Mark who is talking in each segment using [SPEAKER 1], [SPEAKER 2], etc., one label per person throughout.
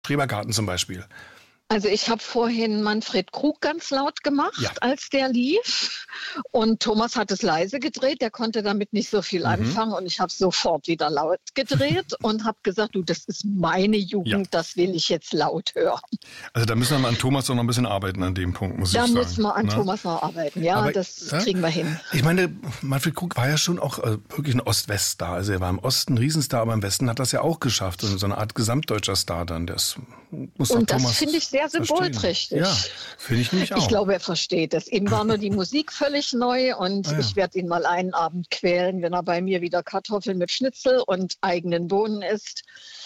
[SPEAKER 1] Schrebergarten zum Beispiel.
[SPEAKER 2] Also ich habe vorhin Manfred Krug ganz laut gemacht, als der lief. Und Thomas hat es leise gedreht. Der konnte damit nicht so viel anfangen. Und ich habe sofort wieder laut gedreht und habe gesagt, du, das ist meine Jugend, das will ich jetzt laut hören.
[SPEAKER 1] Also da müssen wir an Thomas noch ein bisschen arbeiten an dem Punkt, muss ich sagen.
[SPEAKER 2] Da müssen wir an Thomas noch arbeiten, aber das kriegen wir hin.
[SPEAKER 1] Ich meine, Manfred Krug war ja schon auch wirklich ein Ost-West-Star. Also er war im Osten ein Riesenstar, aber im Westen hat das ja auch geschafft. Und so eine Art gesamtdeutscher Star dann. Das muss doch Thomas.
[SPEAKER 2] Das finde ich sehr symbolträchtig.
[SPEAKER 1] Ja, finde ich nämlich auch.
[SPEAKER 2] Ich glaube, er versteht es. Ihm war nur die Musik völlig neu und ich werde ihn mal einen Abend quälen, wenn er bei mir wieder Kartoffeln mit Schnitzel und eigenen Bohnen isst,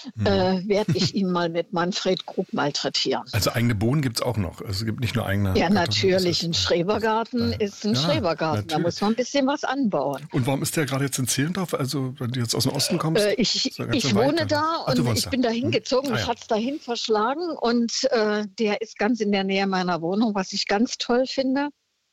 [SPEAKER 2] werde ich ihn mal mit Manfred Krug malträtieren.
[SPEAKER 1] Also eigene Bohnen gibt es auch noch. Also es gibt nicht nur eigene
[SPEAKER 2] Ja, natürlich. Ein Schrebergarten ist ein Schrebergarten. Natürlich. Da muss man ein bisschen was anbauen.
[SPEAKER 1] Und warum ist der gerade jetzt in Zehlendorf? Also wenn du jetzt aus dem Osten kommst?
[SPEAKER 2] Ich wohne da und ich bin da hingezogen. Mich hat es dahin verschlagen und der ist ganz in der Nähe meiner Wohnung, was ich ganz toll finde.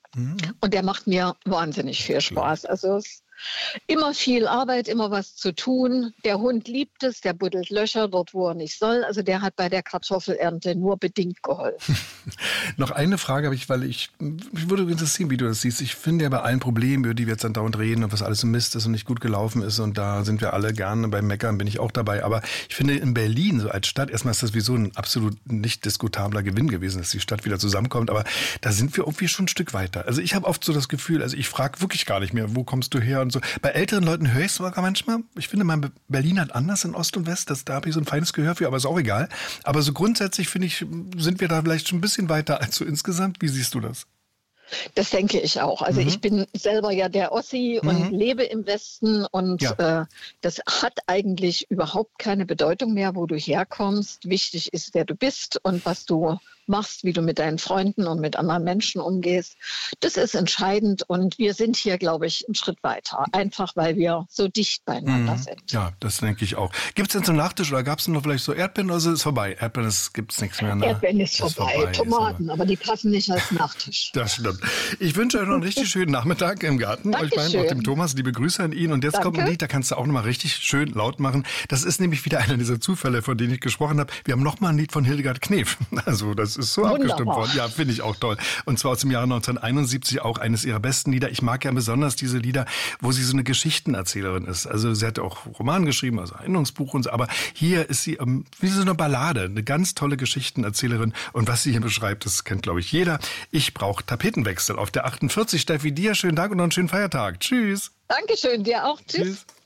[SPEAKER 2] Und der macht mir wahnsinnig viel Spaß. Also es ist immer viel Arbeit, immer was zu tun. Der Hund liebt es, der buddelt Löcher dort, wo er nicht soll. Also der hat bei der Kartoffelernte nur bedingt geholfen.
[SPEAKER 1] Noch eine Frage habe ich, weil mich würde interessieren, wie du das siehst. Ich finde ja bei allen Problemen, über die wir jetzt dann dauernd reden und was alles ein Mist ist und nicht gut gelaufen ist und da sind wir alle gerne beim Meckern, bin ich auch dabei. Aber ich finde in Berlin so als Stadt, erstmal ist das sowieso ein absolut nicht diskutabler Gewinn gewesen, dass die Stadt wieder zusammenkommt. Aber da sind wir irgendwie schon ein Stück weiter. Also ich habe oft so das Gefühl, also ich frage wirklich gar nicht mehr, wo kommst du her und so. Bei älteren Leuten höre ich es sogar manchmal. Ich finde, Berlin hat anders in Ost und West. Da habe ich so ein feines Gehör für, aber ist auch egal. Aber so grundsätzlich, finde ich, sind wir da vielleicht schon ein bisschen weiter als so insgesamt. Wie siehst du das?
[SPEAKER 2] Das denke ich auch. Also ich bin selber ja der Ossi und lebe im Westen und das hat eigentlich überhaupt keine Bedeutung mehr, wo du herkommst. Wichtig ist, wer du bist und was du machst, wie du mit deinen Freunden und mit anderen Menschen umgehst. Das ist entscheidend und wir sind hier, glaube ich, einen Schritt weiter. Einfach, weil wir so dicht beieinander sind.
[SPEAKER 1] Ja, das denke ich auch. Gibt es denn zum Nachtisch oder gab es noch vielleicht so Erdbeeren oder ist es vorbei? Erdbeeren gibt es nichts mehr. Ne?
[SPEAKER 2] Erdbeeren ist vorbei. Tomaten, aber die passen nicht als Nachtisch.
[SPEAKER 1] Das stimmt. Ich wünsche euch noch einen richtig schönen Nachmittag im Garten. Euch beiden, auch dem Thomas, liebe Grüße an ihn. Und jetzt kommt ein Lied, da kannst du auch nochmal richtig schön laut machen. Das ist nämlich wieder einer dieser Zufälle, von denen ich gesprochen habe. Wir haben nochmal ein Lied von Hildegard Knef. Also das ist so abgestimmt worden. Ja, finde ich auch toll. Und zwar aus dem Jahre 1971, auch eines ihrer besten Lieder. Ich mag ja besonders diese Lieder, wo sie so eine Geschichtenerzählerin ist. Also sie hat auch Roman geschrieben, also Erinnerungsbuch und so. Aber hier ist sie wie so eine Ballade, eine ganz tolle Geschichtenerzählerin. Und was sie hier beschreibt, das kennt, glaube ich, jeder. Ich brauche Tapetenwechsel auf der 48. Steffi, dir schönen Dank und noch einen schönen Feiertag. Tschüss.
[SPEAKER 2] Dankeschön, dir auch. Tschüss.